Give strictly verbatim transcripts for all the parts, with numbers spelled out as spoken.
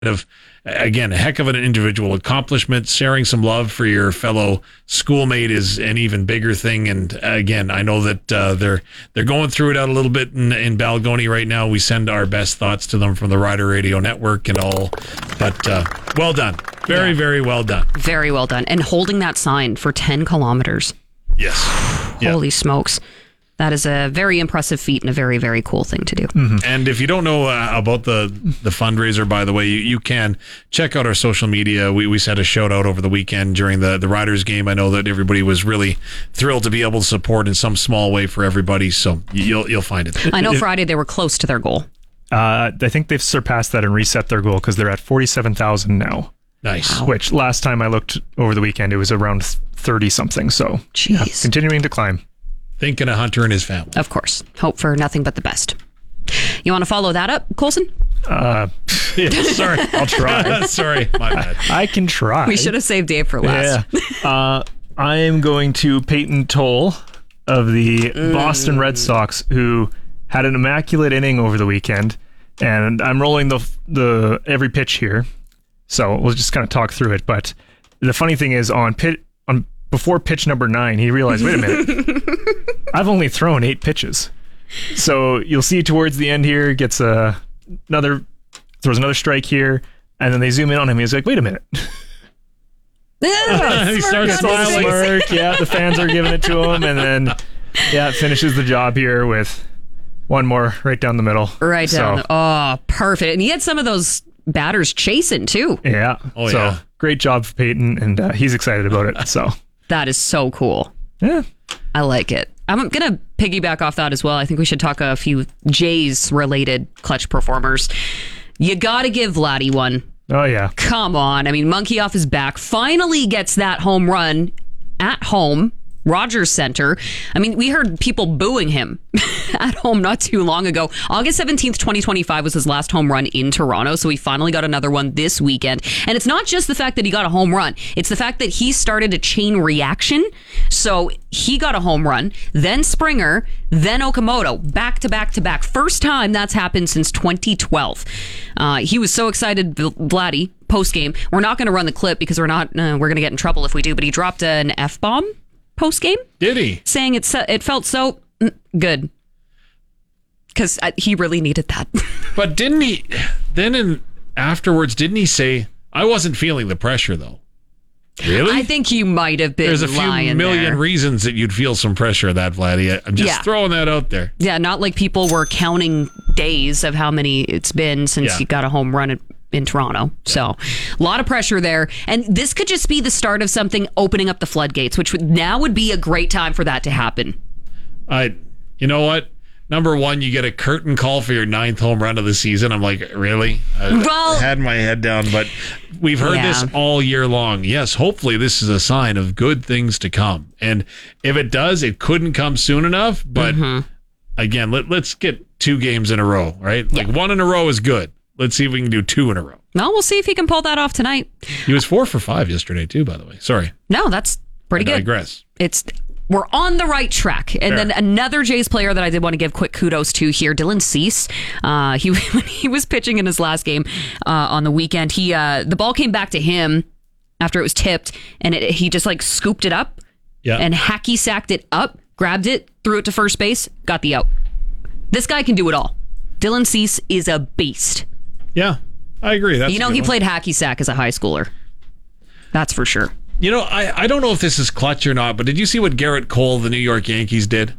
of, again, a heck of an individual accomplishment. Sharing some love for your fellow schoolmate is an even bigger thing. And again, I know that uh, they're they're going through it out a little bit in, in Balgonie right now. We send our best thoughts to them from the Rider Radio Network and all. But uh, well done. Very, yeah. very well done. Very well done. And holding that sign for ten kilometers. Yes. Holy yeah. smokes. That is a very impressive feat and a very, very cool thing to do. Mm-hmm. And if you don't know uh, about the the fundraiser, by the way, you, you can check out our social media. We we sent a shout out over the weekend during the, the Riders game. I know that everybody was really thrilled to be able to support in some small way for everybody. So you'll you'll find it. I know Friday they were close to their goal. Uh, I think they've surpassed that and reset their goal because they're at forty-seven thousand now. Nice. Wow. Which last time I looked over the weekend, it was around thirty something. So yeah, continuing to climb. Thinking of Hunter and his family. Of course. Hope for nothing but the best. You want to follow that up, Colson? Uh, yeah, sorry. I'll try. Sorry. My bad. I can try. We should have saved Dave for last. Yeah. Uh, I am going to Peyton Toll of the mm. Boston Red Sox, who had an immaculate inning over the weekend. And I'm rolling the the every pitch here. So we'll just kind of talk through it. But the funny thing is on pit on before pitch number nine, he realized, wait a minute, I've only thrown eight pitches. So you'll see towards the end here, gets a, another, throws another strike here, and then they zoom in on him. He's like, wait a minute. Yeah, he starts smiling. Smirk. Yeah, the fans are giving it to him, and then yeah, finishes the job here with one more right down the middle. Right down. So, the, oh, perfect. And he had some of those batters chasing too. Yeah. Oh, so yeah. Great job for Peyton, and uh, he's excited about it. So that is so cool. Yeah. I like it. I'm going to piggyback off that as well. I think we should talk a few Jays-related clutch performers. You got to give Vladdy one. Oh, yeah. Come on. I mean, monkey off his back. Finally gets that home run at home. Rogers Center. I mean, we heard people booing him at home not too long ago. August seventeenth, twenty twenty-five was his last home run in Toronto, so he finally got another one this weekend. And it's not just the fact that he got a home run. It's the fact that he started a chain reaction. So he got a home run, then Springer, then Okamoto, back to back to back. First time that's happened since twenty twelve. Uh, he was so excited, Vladdy, post-game. We're not going to run the clip because we're not. Uh, we're going to get in trouble if we do, but he dropped an F-bomb post-game. Did he? Saying it, it felt so good. Because he really needed that. But didn't he, then in, afterwards, didn't he say, I wasn't feeling the pressure, though? Really? I think you might have been There's a few lying million there. reasons that you'd feel some pressure of that, Vladdy. I'm just Yeah. throwing that out there. Yeah, not like people were counting days of how many it's been since Yeah. you got a home run in, in Toronto. Yeah. So a lot of pressure there. And this could just be the start of something opening up the floodgates, which would now would be a great time for that to happen. I, you know what? Number one, you get a curtain call for your ninth home run of the season. I'm like, really? I, well, I had my head down, but we've heard yeah. this all year long. Yes, hopefully this is a sign of good things to come. And if it does, it couldn't come soon enough. But mm-hmm. again, let, let's get two games in a row, right? Like yeah. one in a row is good. Let's see if we can do two in a row. Well, we'll see if he can pull that off tonight. He was four for five yesterday, too, by the way. Sorry. No, that's pretty I good. digress. It's We're on the right track. And Fair. Then another Jays player that I did want to give quick kudos to here, Dylan Cease. Uh, he when he was pitching in his last game uh, on the weekend, he uh, the ball came back to him after it was tipped, and it, he just like scooped it up yeah. and hacky sacked it up, grabbed it, threw it to first base, got the out. This guy can do it all. Dylan Cease is a beast. Yeah, I agree. That's you know, he one. played hacky sack as a high schooler. That's for sure. You know, I, I don't know if this is clutch or not, but did you see what Garrett Cole, the New York Yankees, did?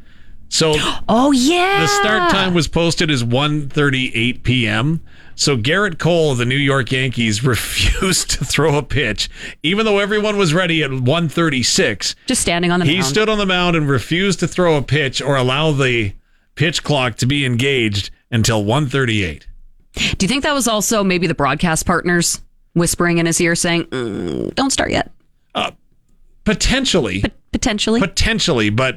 So, oh yeah, the start time was posted as one thirty-eight p.m. So Garrett Cole, the New York Yankees, refused to throw a pitch, even though everyone was ready at one thirty-six. Just standing on the he mound. He stood on the mound and refused to throw a pitch or allow the pitch clock to be engaged until one thirty-eight. Do you think that was also maybe the broadcast partners whispering in his ear saying, mm, don't start yet? Uh, potentially. P- potentially. Potentially, but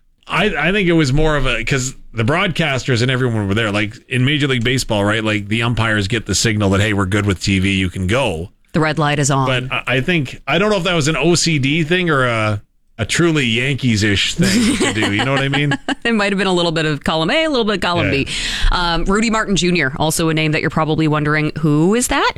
I, I think it was more of a, because the broadcasters and everyone were there, like in Major League Baseball, right? Like the umpires get the signal that, hey, we're good with T V, you can go. The red light is on. But I think, I don't know if that was an O C D thing or a, a truly Yankees-ish thing to do. You know what I mean? It might have been a little bit of column A, a little bit of column Yeah. B. Um, Rudy Martin Junior, also a name that you're probably wondering, who is that?